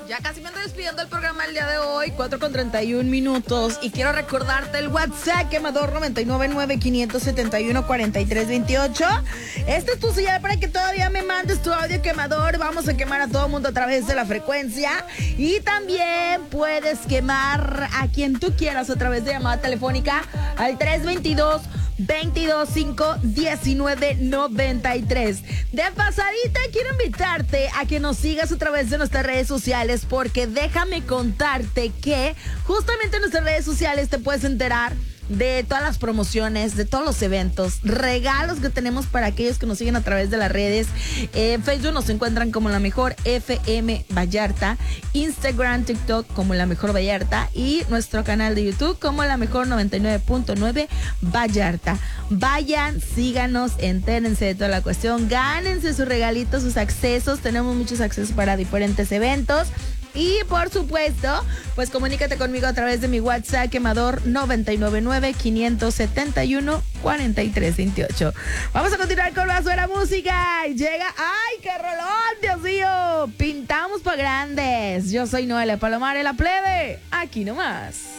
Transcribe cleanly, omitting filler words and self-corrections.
Ya casi me ando despidiendo del programa el día de hoy, 4:31. Y quiero recordarte el WhatsApp, quemador 999-571-4328. Esta es tu señal para que todavía me mandes tu audio quemador. Vamos a quemar a todo mundo a través de la frecuencia. Y también puedes quemar a quien tú quieras a través de llamada telefónica al 322-225-1993. De pasadita quiero invitarte a que nos sigas a través de nuestras redes sociales, porque déjame contarte que justamente en nuestras redes sociales te puedes enterar de todas las promociones, de todos los eventos, regalos que tenemos para aquellos que nos siguen a través de las redes. En Facebook nos encuentran como La Mejor FM Vallarta, Instagram, TikTok como La Mejor Vallarta y nuestro canal de YouTube como La Mejor 99.9 Vallarta. Vayan, síganos, entérense de toda la cuestión, gánense sus regalitos, sus accesos. Tenemos muchos accesos para diferentes eventos. Y por supuesto, pues comunícate conmigo a través de mi WhatsApp quemador 999-571-4328. Vamos a continuar con más buena música. Y llega, ¡ay, qué rolón, Dios mío! Pintamos pa' grandes. Yo soy Noelia Palomar, la plebe. Aquí nomás.